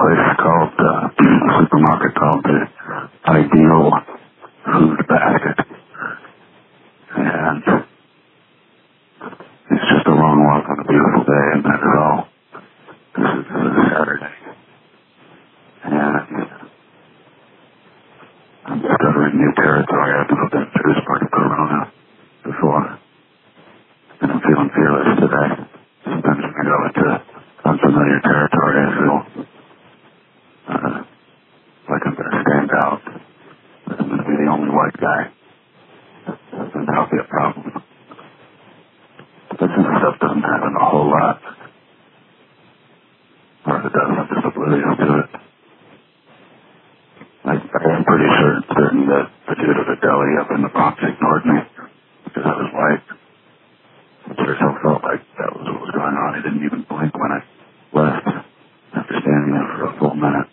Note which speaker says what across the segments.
Speaker 1: place called, a supermarket called the Ideal Food Basket. And it's just a long walk on a beautiful day, and that's all. This is Saturday. And I'm discovering new territory. I've never been through this part of Corona before. And I'm feeling fearless today. Sometimes when I go into unfamiliar territory, I feel like I'm going to stand out. Like I'm going to be the only white guy. And that'll be a problem. This kind of stuff doesn't happen a whole lot. Or if it does, I'm just oblivious to it. I am pretty certain that the dude at the deli up in the Bronx ignored me because I was white. It sure felt like that was what was going on. He didn't even blink when I left after standing there for a full minute.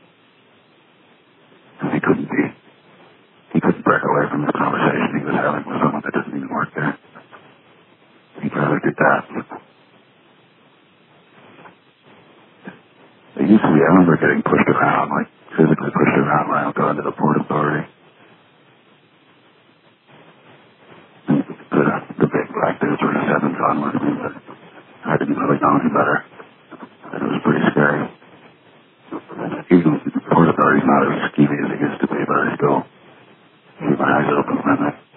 Speaker 1: And he couldn't break away from the conversation he was having with someone that doesn't even work there. He'd rather do that. It used to be, I remember getting pushed around, like physically pushed around when I would go into the Port Authority. And the big black dudes were just having fun with me, but I didn't really know any better. And it was pretty scary. Even the Port Authority's not as skeevy as it used to be, but I still keep my eyes open when I